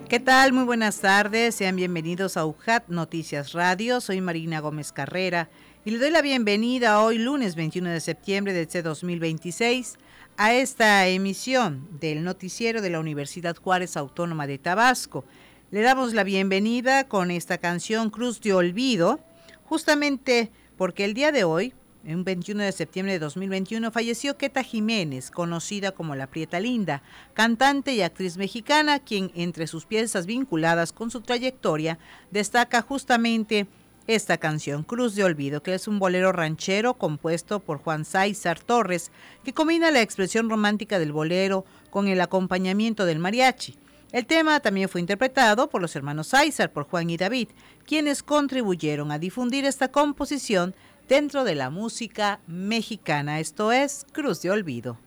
¿Qué tal? Muy buenas tardes, sean bienvenidos a UJAT Noticias Radio, soy Marina Gómez Carrera y le doy la bienvenida hoy lunes 21 de septiembre de este 2026 a esta emisión del noticiero de la Universidad Juárez Autónoma de Tabasco. Le damos la bienvenida con esta canción Cruz de Olvido, justamente porque el día de hoy, en 21 de septiembre de 2021, falleció Queta Jiménez, conocida como La Prieta Linda, cantante y actriz mexicana, quien entre sus piezas vinculadas con su trayectoria destaca justamente esta canción, Cruz de Olvido, que es un bolero ranchero compuesto por Juan Sáizar Torres, que combina la expresión romántica del bolero con el acompañamiento del mariachi. El tema también fue interpretado por los hermanos Sáizar, por Juan y David, quienes contribuyeron a difundir esta composición dentro de la música mexicana. Esto es Cruz de Olvido.